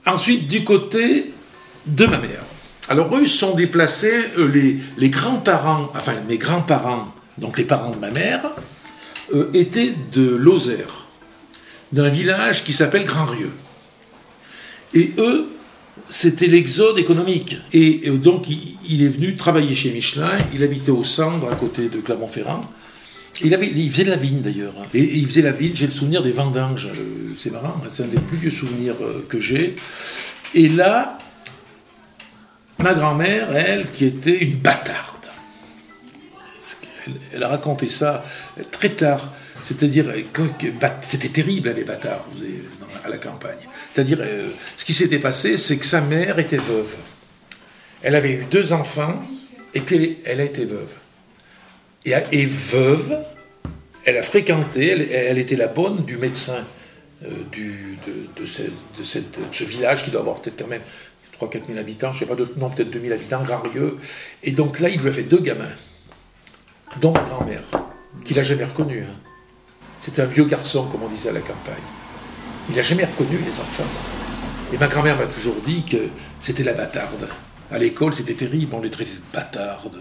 Ensuite, du côté de ma mère. Alors, eux sont déplacés, les grands-parents, enfin, mes grands-parents, donc les parents de ma mère, étaient de Lozère, d'un village qui s'appelle Grand-Rieu. Et eux, c'était l'exode économique. Et donc, il est venu travailler chez Michelin, il habitait au Cendres, à côté de Clermont-Ferrand. Il faisait de la vigne, d'ailleurs. Et il faisait la vigne, j'ai le souvenir des vendanges. C'est marrant, hein, c'est un des plus vieux souvenirs que j'ai. Et là, ma grand-mère, elle, qui était une bâtarde. Elle a raconté ça très tard. C'est-à-dire, c'était terrible, les bâtards, à la campagne. C'est-à-dire, ce qui s'était passé, c'est que sa mère était veuve. Elle avait eu 2 enfants, et puis elle a été veuve. Et veuve, elle a fréquenté, elle était la bonne du médecin de ce village, qui doit avoir peut-être quand même 3-4 000 habitants, je ne sais pas, non, peut-être 2 000 habitants, Grand-Rieu. Et donc là, il lui a fait 2 gamins, dont ma grand-mère, qu'il n'a jamais reconnu. Hein. C'était un vieux garçon, comme on disait à la campagne. Il n'a jamais reconnu les enfants. Et ma grand-mère m'a toujours dit que c'était la bâtarde. À l'école, c'était terrible, on les traitait de bâtardes.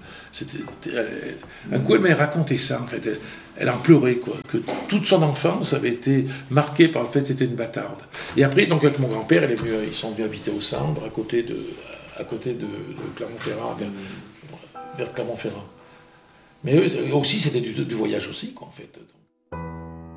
Un coup, elle m'a raconté ça, en fait. Elle en pleurait, quoi. Que toute son enfance avait été marquée par le fait que c'était une bâtarde. Et après, donc, avec mon grand-père, ils sont venus habiter au Cendres, à côté de Clermont-Ferrand, vers Clermont-Ferrand. Mais eux aussi, c'était du voyage aussi, quoi, en fait.